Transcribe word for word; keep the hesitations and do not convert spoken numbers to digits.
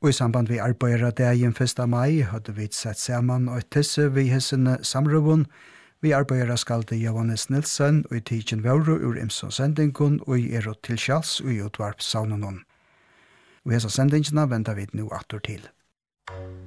Og i samband vi arbeider dagen første mai hadde vi sett sammen og tisse vi hessene samrøven. Vi arbeider skalte Johannes Nilsen og i tidsen våre ur imso sendingen og i er til kjals og i utvarp saunen. Og hessa sendingene venter vi nå atter til.